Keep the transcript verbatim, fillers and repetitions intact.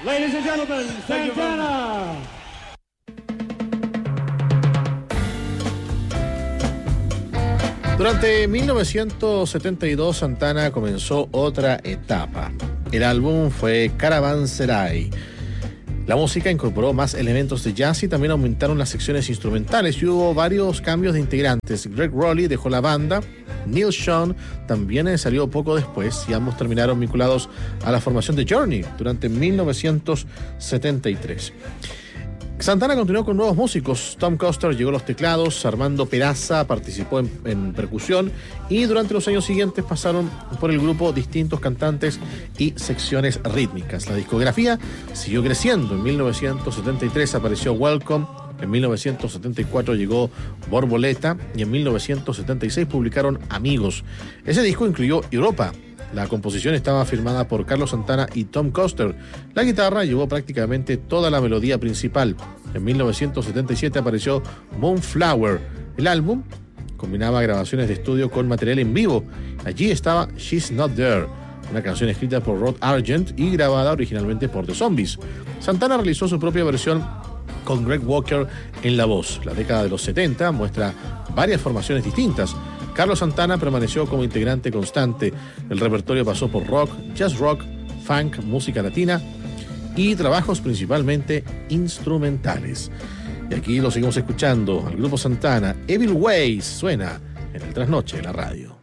Ladies and gentlemen, Santana. Durante mil novecientos setenta y dos, Santana comenzó otra etapa. El álbum fue Caravanserai. La música incorporó más elementos de jazz y también aumentaron las secciones instrumentales y hubo varios cambios de integrantes. Greg Rowley dejó la banda, Neil Schon también salió poco después y ambos terminaron vinculados a la formación de Journey durante mil novecientos setenta y tres. Santana continuó con nuevos músicos. Tom Coster llegó a los teclados, Armando Peraza participó en, en percusión y durante los años siguientes pasaron por el grupo distintos cantantes y secciones rítmicas. La discografía siguió creciendo. En mil novecientos setenta y tres apareció Welcome, en mil novecientos setenta y cuatro llegó Borboleta y en mil novecientos setenta y seis publicaron Amigos. Ese disco incluyó Europa. La composición estaba firmada por Carlos Santana y Tom Coster. La guitarra llevó prácticamente toda la melodía principal. En mil novecientos setenta y siete apareció Moonflower. El álbum combinaba grabaciones de estudio con material en vivo. Allí estaba She's Not There, una canción escrita por Rod Argent y grabada originalmente por The Zombies. Santana realizó su propia versión con Greg Walker en la voz. La década de los setenta muestra varias formaciones distintas. Carlos Santana permaneció como integrante constante. El repertorio pasó por rock, jazz rock, funk, música latina y trabajos principalmente instrumentales. Y aquí lo seguimos escuchando al grupo Santana. Evil Ways suena en el trasnoche de la radio.